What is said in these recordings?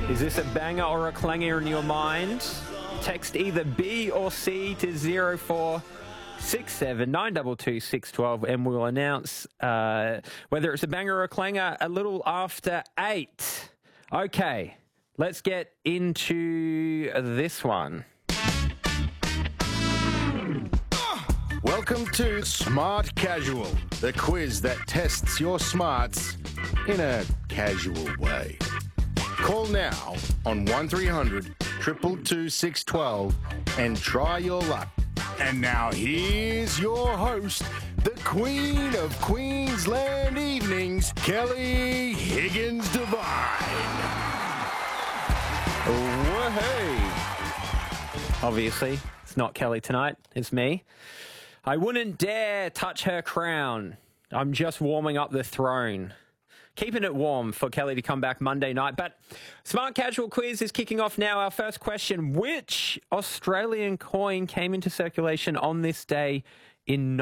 Is this a banger or a clanger in your mind? Text either B or C to 0467 922 612 and we'll announce whether it's a banger or a clanger a little after 8. Okay, let's get into this one. Welcome to Smart Casual, the quiz that tests your smarts in a casual way. Call now on 1300 222 612 and try your luck. And now here's your host, the Queen of Queensland Evenings, Kelly Higgins Devine. Woohoo! Obviously, it's not Kelly tonight, it's me. I wouldn't dare touch her crown. I'm just warming up the throne. Keeping it warm for Kelly to come back Monday night. But Smart Casual Quiz is kicking off now. Our first question, which Australian coin came into circulation on this day in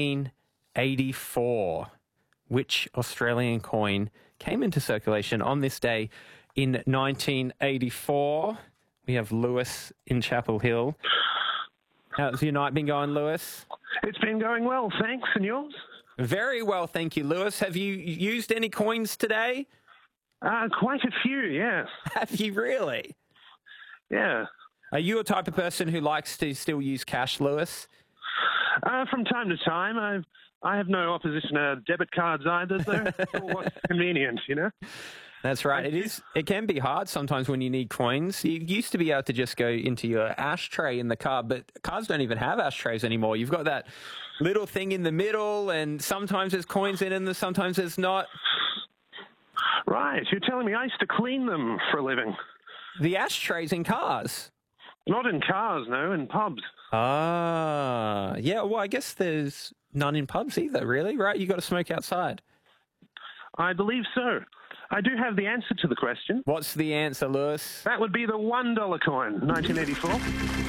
1984? Which Australian coin came into circulation on this day in 1984? We have Lewis in Chapel Hill. How's your night been going, Lewis? It's been going well, thanks. And yours? Very well, thank you, Lewis. Have you used any coins today? Quite a few, yes. Have you really? Yeah. Are you a type of person who likes to still use cash, Lewis? From time to time. I have no opposition to debit cards either, so it's all what's convenient, you know? That's right. It can be hard sometimes when you need coins. You used to be able to just go into your ashtray in the car, but cars don't even have ashtrays anymore. You've got that little thing in the middle, and sometimes there's coins in it, and sometimes there's not. Right. You're telling me I used to clean them for a living. The ashtrays in cars? Not in cars, no, in pubs. Ah, yeah. Well, I guess there's none in pubs either, really, right? You got to smoke outside. I believe so. I do have the answer to the question. What's the answer, Lewis? That would be the $1 coin, 1984.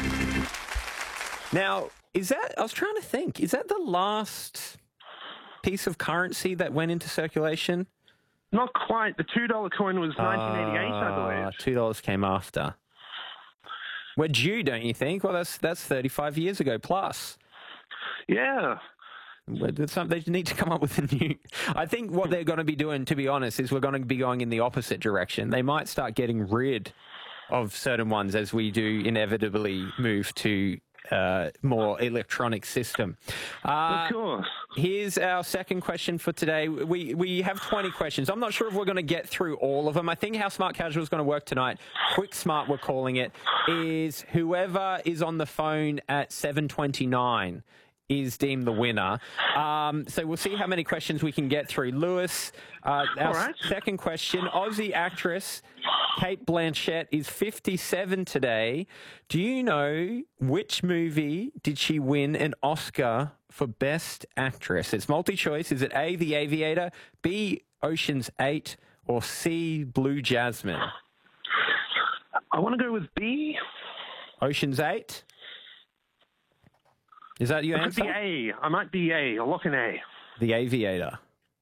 Now, I was trying to think, is that the last piece of currency that went into circulation? Not quite. The $2 coin was 1988, I believe. $2 came after. We're due, don't you think? Well, that's 35 years ago plus. Yeah. They need to come up with a new... I think what they're going to be doing, to be honest, is we're going to be going in the opposite direction. They might start getting rid of certain ones as we do inevitably move to more electronic system. Of course. Here's our second question for today. We have 20 questions. I'm not sure if we're going to get through all of them. I think how Smart Casual is going to work tonight, Quick Smart we're calling it, is whoever is on the phone at 7:29 is deemed the winner. So we'll see how many questions we can get through. Lewis, our second question, Aussie actress Cate Blanchett is 57 today. Do you know which movie did she win an Oscar for Best Actress? It's multi-choice. Is it A, The Aviator, B, Ocean's 8, or C, Blue Jasmine? I want to go with B. Ocean's 8? Is that your answer? It could be A. I might be A. I'll look in A. The Aviator.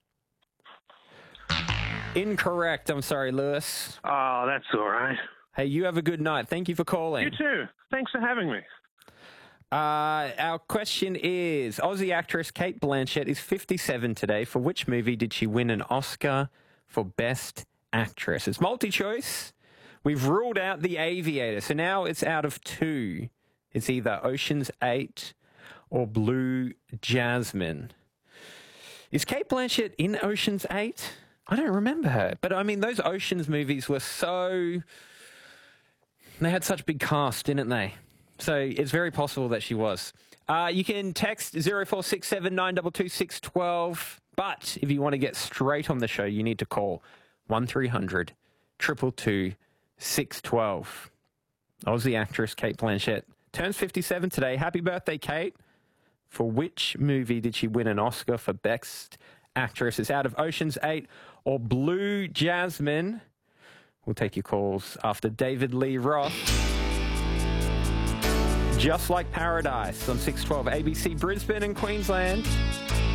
Incorrect. I'm sorry, Lewis. Oh, that's all right. Hey, you have a good night. Thank you for calling. You too. Thanks for having me. Our question is, Aussie actress Cate Blanchett is 57 today. For which movie did she win an Oscar for Best Actress? It's multi-choice. We've ruled out The Aviator, so now it's out of 2. It's either Ocean's 8 or Blue Jasmine. Is Cate Blanchett in Ocean's 8? I don't remember her. But, I mean, those Oceans movies were so... They had such big cast, didn't they? So it's very possible that she was. You can text 0467 922 612. But if you want to get straight on the show, you need to call 1300 222 612. Aussie actress Cate Blanchett turns 57 today. Happy birthday, Kate. For which movie did she win an Oscar for Best Actress? It's out of Ocean's 8 or Blue Jasmine. We'll take your calls after David Lee Roth. Just Like Paradise on 612 ABC Brisbane and Queensland.